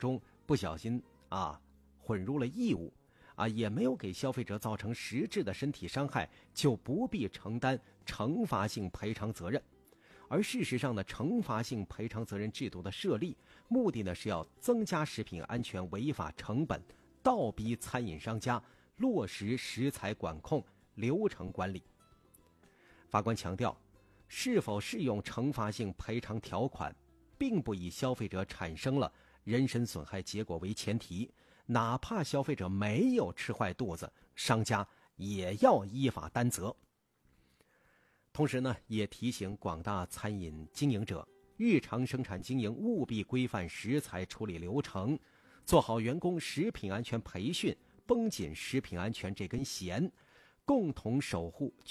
中不小心混入了异物也没有给消费者造成实质的身体伤害，就不必承担惩罚性赔偿责任。而事实上呢，惩罚性赔偿责任制度的设立，目的呢是要增加食品安全违法成本，倒逼餐饮商家落实食材管控、流程管理。法官强调，是否适用惩罚性赔偿条款，并不以消费者产生了人身损害结果为前提，哪怕消费者没有吃坏肚子，商家也要依法担责。同时呢，也提醒广大餐饮经营者，日常生产经营务必规范食材处理流程，做好员工食品安全培训，绷紧食品安全这根弦，共同守护